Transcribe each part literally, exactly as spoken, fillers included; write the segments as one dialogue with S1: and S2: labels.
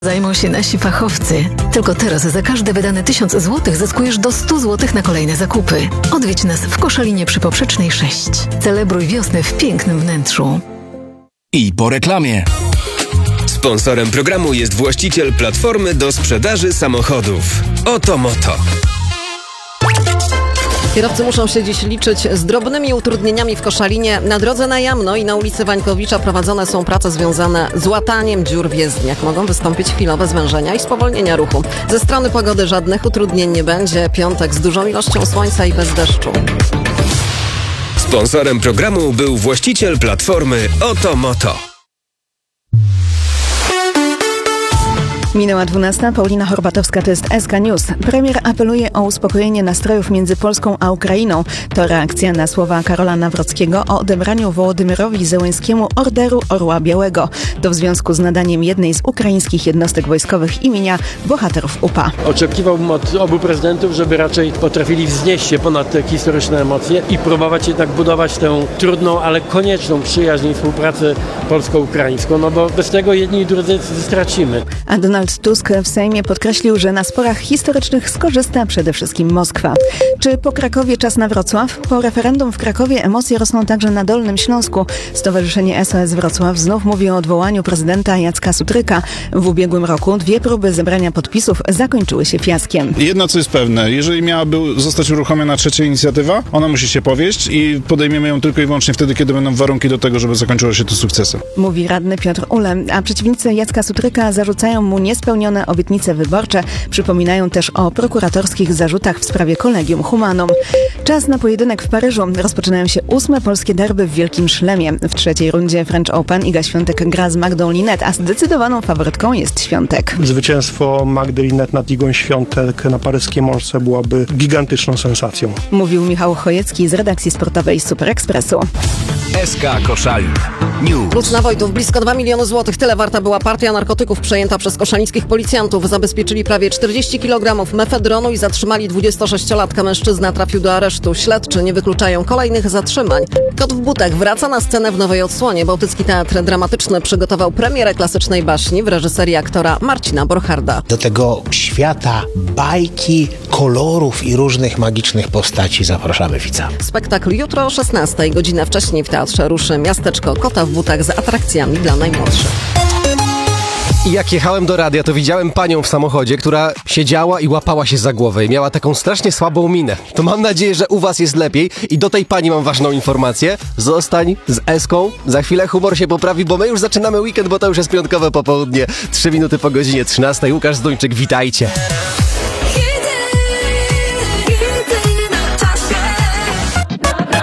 S1: Zajmą się nasi fachowcy. Tylko teraz za każde wydane tysiąc złotych zyskujesz do stu złotych na kolejne zakupy. Odwiedź nas w Koszalinie przy Poprzecznej sześć. Celebruj wiosnę w pięknym wnętrzu.
S2: I po reklamie.
S3: Sponsorem programu jest właściciel platformy do sprzedaży samochodów. Oto Moto.
S4: Kierowcy muszą się dziś liczyć z drobnymi utrudnieniami w Koszalinie. Na drodze na Jamno i na ulicy Wańkowicza prowadzone są prace związane z łataniem dziur w jezdniach. Mogą wystąpić chwilowe zwężenia i spowolnienia ruchu. Ze strony pogody żadnych utrudnień nie będzie. Piątek z dużą ilością słońca i bez deszczu.
S3: Sponsorem programu był właściciel platformy Oto Moto.
S5: Minęła dwunasta. Paulina Horbatowska, to jest S K News. Premier apeluje o uspokojenie nastrojów między Polską a Ukrainą. To reakcja na słowa Karola Nawrockiego o odebraniu Wołodymyrowi Zełenskiemu Orderu Orła Białego. To w związku z nadaniem jednej z ukraińskich jednostek wojskowych imienia bohaterów U P A.
S6: Oczekiwałbym od obu prezydentów, żeby raczej potrafili wznieść się ponad te historyczne emocje i próbować jednak budować tę trudną, ale konieczną przyjaźń i współpracę polsko-ukraińską, no bo bez tego jedni i drudzy stracimy.
S5: A Donald Tusk w Sejmie podkreślił, że na sporach historycznych skorzysta przede wszystkim Moskwa. Czy po Krakowie czas na Wrocław? Po referendum w Krakowie emocje rosną także na Dolnym Śląsku. Stowarzyszenie S O S Wrocław znów mówi o odwołaniu prezydenta Jacka Sutryka. W ubiegłym roku dwie próby zebrania podpisów zakończyły się fiaskiem.
S7: Jedno co jest pewne, jeżeli miałaby zostać uruchomiona trzecia inicjatywa, ona musi się powieść i podejmiemy ją tylko i wyłącznie wtedy, kiedy będą warunki do tego, żeby zakończyło się to sukcesem.
S5: Mówi radny Piotr Ule, a przeciwnicy Jacka Sutryka zarzucają mu niespełnione obietnice wyborcze. Przypominają też o prokuratorskich zarzutach w sprawie Collegium Humanum. Czas na pojedynek w Paryżu. Rozpoczynają się ósme polskie derby w Wielkim Szlemie. W trzeciej rundzie French Open Iga Świątek gra z Magdą Linette, a zdecydowaną faworytką jest Świątek.
S8: Zwycięstwo Magdy Linette nad Igą Świątek na paryskiej Mączce byłoby gigantyczną sensacją.
S5: Mówił Michał Chojecki z redakcji sportowej Super Expressu.
S2: S K Koszalin News.
S4: Plus na Wojtów blisko dwa miliony złotych. Tyle warta była partia narkotyków przejęta przez koszalińskich policjantów. Zabezpieczyli prawie czterdzieści kilogramów mefedronu i zatrzymali dwudziestosześciolatka. Mężczyzna trafił do aresztu. Śledczy nie wykluczają kolejnych zatrzymań. Kot w butach wraca na scenę w nowej odsłonie. Bałtycki Teatr Dramatyczny przygotował premierę klasycznej baśni w reżyserii aktora Marcina Borcharda.
S9: Do tego świata bajki, kolorów i różnych magicznych postaci zapraszamy widza.
S4: Spektakl jutro o szesnastej. Godzinę wcześniej w teatrze ruszy Miasteczko Kota w butach z atrakcjami dla najmłodszych.
S10: I jak jechałem do radia, to widziałem panią w samochodzie, która siedziała i łapała się za głowę i miała taką strasznie słabą minę. To mam nadzieję, że u was jest lepiej i do tej pani mam ważną informację. Zostań z Eską, za chwilę humor się poprawi, bo my już zaczynamy weekend, bo to już jest piątkowe popołudnie. Trzy minuty po godzinie trzynastej. Łukasz Zduńczyk, witajcie.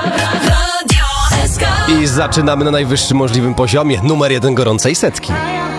S10: I zaczynamy na najwyższym możliwym poziomie. Numer jeden gorącej setki.